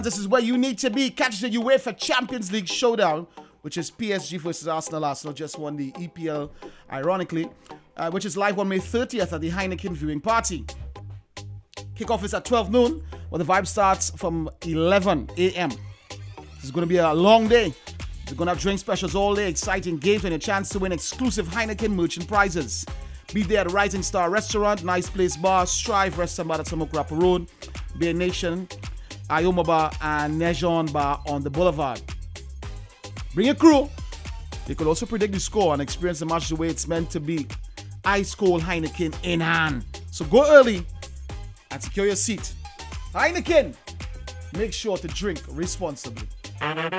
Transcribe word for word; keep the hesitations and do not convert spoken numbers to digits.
This is where you need to be. Catch the UEFA Champions League showdown, which is P S G versus Arsenal. Arsenal just won the E P L, ironically, uh, which is live on May thirtieth at the Heineken viewing party. Kickoff is at twelve noon, where the vibe starts from eleven a.m. This is going to be a long day. We're going to have drink specials all day, exciting games, and a chance to win exclusive Heineken merchant prizes. Be there at the Rising Star Restaurant, Nice Place Bar, Strive Restaurant Bar at Samukrapa Road, Bear Nation, Ioma Bar, and Nejon Bar on the Boulevard. Bring your crew. You could also predict the score and experience the match the way it's meant to be. Ice cold Heineken in hand. So go early and secure your seat. Heineken, make sure to drink responsibly.